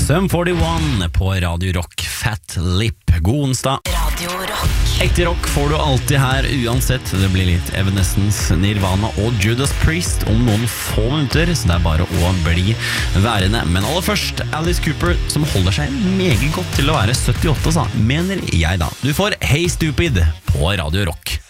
Sum 41 på Radio Rock, Fat Lip. God onsdag. Radio Rock. Ekte rock får du alltid her uansett. Det blir litt Evanescence, Nirvana og Judas Priest om noen få minutter, så det er bare å bli værende. Men aller først Alice Cooper, som holder seg meget godt til å være 78, mener jeg da. Du får Hey Stupid på Radio Rock.